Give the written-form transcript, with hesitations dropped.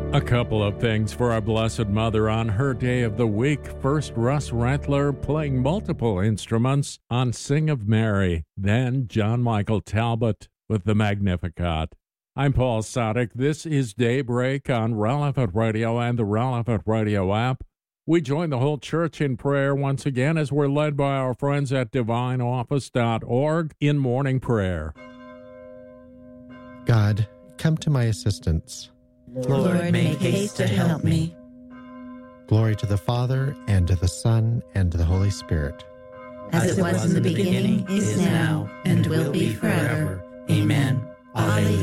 A couple of things for our Blessed Mother on her day of the week. First, Russ Rattler playing multiple instruments on Sing of Mary. Then, John Michael Talbot with the Magnificat. I'm Paul Sadek. This is Daybreak on Relevant Radio and the Relevant Radio app. We join the whole church in prayer once again as we're led by our friends at divineoffice.org in morning prayer. God, come to my assistance. Lord, make haste to help me. Glory to the Father, and to the Son, and to the Holy Spirit. As it was in the beginning, is now, and will be forever. Amen. Alleluia.